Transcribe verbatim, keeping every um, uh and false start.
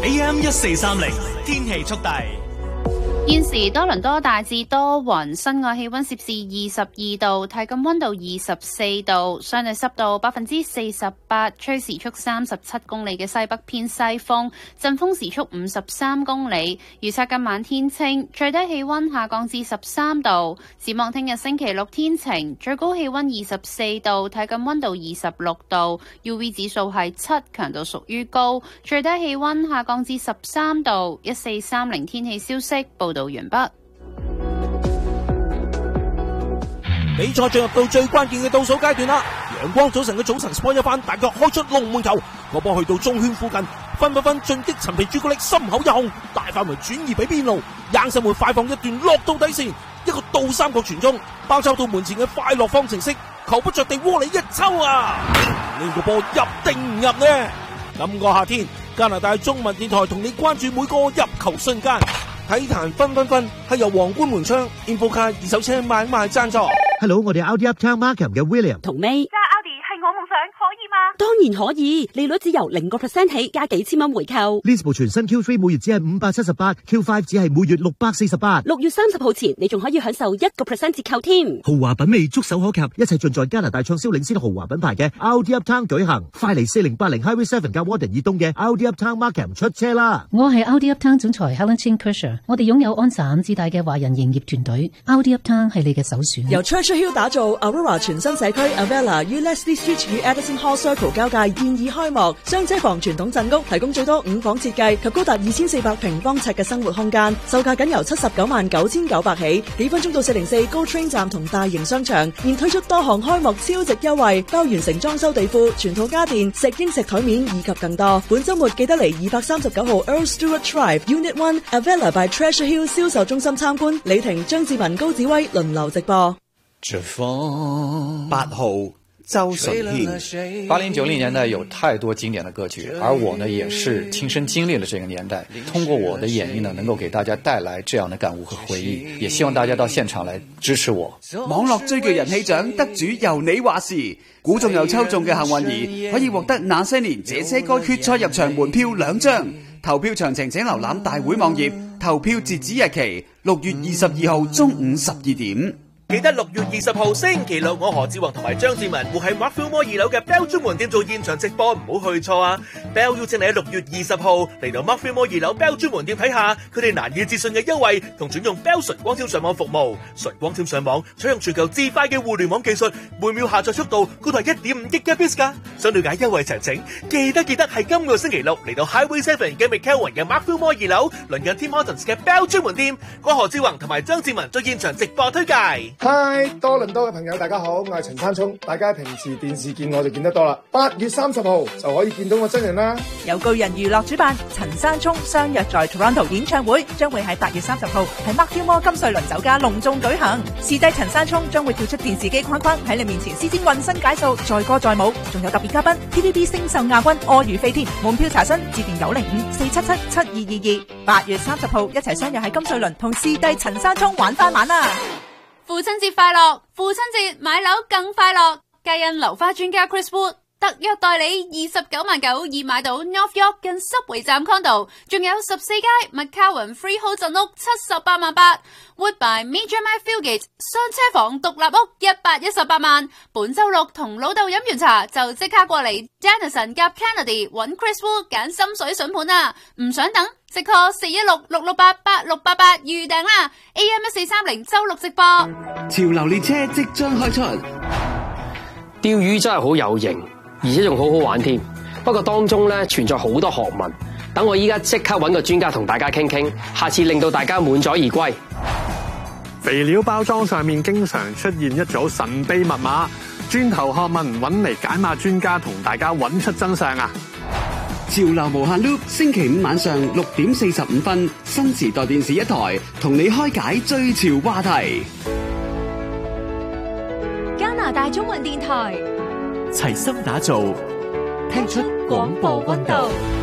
A M 一四三零天氣速遞。 現時多倫多大致多雲，室外氣溫攝氏二十二度，體感溫度二十四度，相對濕度百分之四十八，吹時速三十七公里嘅西北偏西風，陣風時速五十三公里。預測今晚天清，最低氣溫下降至十三度。展望聽日星期六天晴，最高氣溫二十四度，體感溫度二十六度 ，U V 指數係七，強度屬於高，最低氣溫下降至十三度。一四三零天氣消息報道完畢。 比賽進入到最關鍵嘅倒數階段啦！陽光早晨嘅早晨 Sport 一番，大腳開出龍門球，個波去到中圈附近，分分分進擊陳皮朱古力心口一控，大範圍轉移俾邊路，硬身門快放一段落到底線，一個倒三角傳中，包抄到門前嘅快樂方程式，球不着地窩裏一抽啊！呢個波入定唔入呢？今個夏天，加拿大中文電台同你關注每個入球瞬間。體壇分分分係由皇冠門窗 Infocar 二手車買賣贊助。 Hello， 我哋 Audi Uptown Markham 嘅 William 同 May。 揸 Audi 係我夢想，可以嗎？ 當然可以，利率只由零個 percent 起，加幾千蚊回購。 呢部全新 Q 三 每月只係五百七十八 ，Q 五只係每月六百四十八。 六月三十號前，你仲可以享受一個 percent 折扣添。 豪華品味觸手可及，一切盡在加拿大暢銷領先豪華品牌嘅 Audi Uptown 舉行。快嚟四零八零 Highway Seven 加 Warden 以東嘅 Audi Uptown Markham 出車啦！ 我係 Audi Uptown 總裁 Helen Chin Kershaw， 我哋擁有安省至大嘅華人營業團隊 ，Audi Uptown 係你嘅首選。 由 Treasure Hill 打造 Aurora 全新社區 Avella 於 Leslie Street 與 Edison Hall Circle 交界現已開幕，雙車房傳統鎮屋提供最多五房設計及高達二千四百平方尺嘅生活空間，售價僅由七十九萬九千九百起，幾分鐘到四零四 Go Train 站同大型商場，現推出多項開幕超值優惠，包完成裝修地庫、全套家電、石英石台面以及更多。本週末記得嚟二百三十九號 Earl Stewart Drive Unit One Avella by Treasure Hill 銷售中心參觀，李婷、張志文、高子威輪流直播。 八號周順軒，八零九零年代有太多經典的歌曲，而我呢也是親身經歷了這個年代，通過我的演繹呢，能夠給大家帶來這樣的感悟和回憶，也希望大家到現場來支持我。 網絡追劇人氣獎得主由你話事，估中又抽中嘅幸運兒可以獲得那些年這些歌決賽入場門票兩張，投票詳情請瀏覽大會網頁，投票截止日期六月二十二號中午十二點。 記得六月二十號星期六，我何志宏同埋張志文會喺 Mark Fillmore 二樓嘅 Bell 專門店做現場直播，唔好去錯啊 ！Bell 邀請你喺六月二十號嚟到 Mark Fillmore 二樓 Bell 專門店睇下佢哋難以置信嘅優惠，同轉用 Bell 純光纖上網服務。純光纖上網採用全球最快嘅互聯網技術，每秒下載速度高達一點五 Gigabits 噶。想了解優惠詳情，記得記得係今個星期六嚟到 Highway Seven 嘅 McKelvin 嘅 Mark Fillmore 二樓，鄰近 Tim Hortons 嘅 Bell 專門店，我何志宏同埋張志文做現場直播推介。 嗨，多倫多嘅朋友大家好，我係陳山聰，大家平時電視見我就見得多啦。八月三十號就可以見到我真人啦。 由巨人娛樂主辦，陳山聰相約在 Toronto 演唱會，將會喺八月三十號喺 Mark Fillmore 金瑞麟酒家隆重舉行。視帝陳山聰將會跳出電視機框框，喺你面前施展渾身解數，載歌載舞，仲有特別嘉賓 T V B 星秀亞軍柯如飛天。門票查詢致電九零五四七七七二二二。八月三十號一齊相約喺金瑞麟同視帝陳山聰玩翻晚啦！ 父親節快樂！父親節買樓更快樂，皆因樓花專家 Chris Wood 特約代理二十九萬九已買到 North York 近Subway站 condo， 仲有十四街 McCowan Freehold 鎮屋七十八萬八 ，Wood by Major My Fieldgate 雙車房獨立屋一百一十八萬。本周六同老豆飲完茶就即刻過嚟 Dennison 夾 Kennedy 揾 Chris Wood 揀心水筍盤啊！唔想等，即 call 四一六六六八八六八八預訂啦 ！A M 一四三零周六直播。 潮流列車即將開出， 釣魚真係好有型，而且仲好好玩添。不過當中咧存在好多學問，等我依家即刻揾個專家同大家傾傾，下次令到大家滿載而歸。 肥料包裝上面經常出現一組神秘密碼，轉頭學問揾嚟解碼專家同大家揾出真相啊！ 潮流無限 loop， 星期五晚上六點四十五分，新時代電視一台同你開解最潮話題。 加拿大中文電台齊心打造，聽出廣播溫度。